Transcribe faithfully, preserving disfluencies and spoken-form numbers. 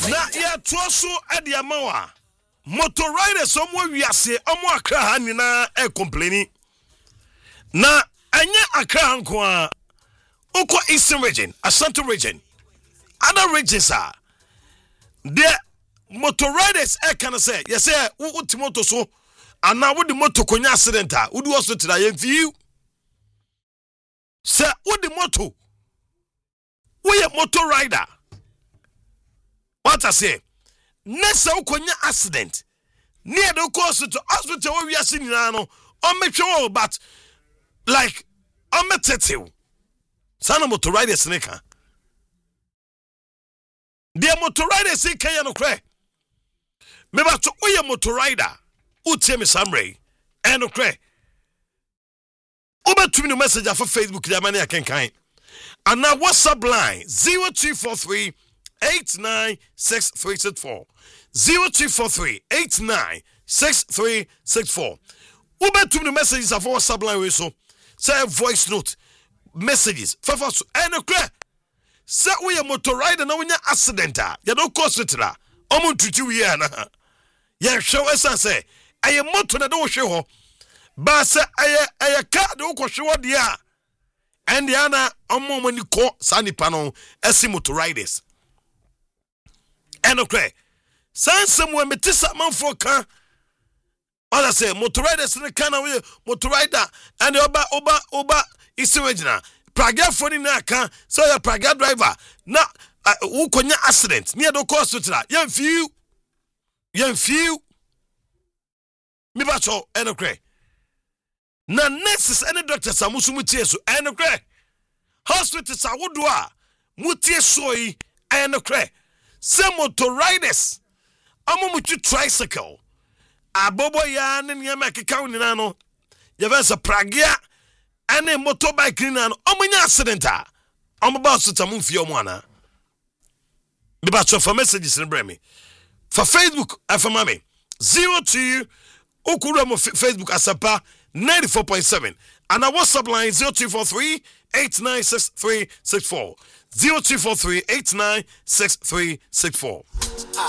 Na ya tuoso edi amawa. Motor riders omo wiase omo Accra ha nyina e complaining. Na anya Accra nko a uko Eastern region, Ashanti region. Other regions are the motor riders e can say, yes say wo timoto so ana wo di moto konya accident a wo di hospital ya mfiu. Say wo di moto wo ye motor rider. What I say? Next time we accident, near the course to hospital we are seeing now. On make sure, but like I'm a tete. Son of motor rider snake. The motor rider say can you cry? Maybe to we a motor rider. Who tell me some ray? And no cry. Over to me message for Facebook. The money I can kind. And now WhatsApp line zero two four three. Eight nine six three six four zero two four three eight nine six three six four. Uber to the messages of our sublime so say voice note messages. Fafa and a clear. Say we a motor rider now in accident. You don't cause it la. Omo treat you here na. Yeah, show us and say I am motor na do show. But say I I car do ko show dia. And the ana omo mani ko sani pano esi motor riders. And okay, send someone me tisa man for car. All I say, motor riders in the can away, motor rider, and the oba oba oba is original. Praga phone in a car, so your Praga driver. Now, who could accident near the course to that? Young few, young few. Me bacho, and okay. Na nurses and doctors are musumutiesu, and okay. Hospitals are woodwa, mutiesoi, and okay. Some motor riders, I'm on to tricycle. A bobo yan and Yamaki County Nano. Yavan's a Pragia and a motorbike in an omni accident. I'm about to Tamun Fiomana. The batch of messages in Bremy. For Facebook, and for mommy. Zero two Okuram Facebook Asapa ninety-four point seven. And our WhatsApp line zero two four three eight nine six three six four. zero two four three eight nine six three six four.